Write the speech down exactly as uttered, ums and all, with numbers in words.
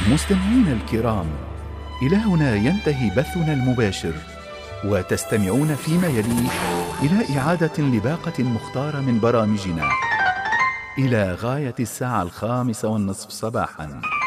مستمعينا الكرام، إلى هنا ينتهي بثنا المباشر، وتستمعون فيما يلي إلى إعادة لباقة مختارة من برامجنا إلى غاية الساعة الخامسة والنصف صباحاً.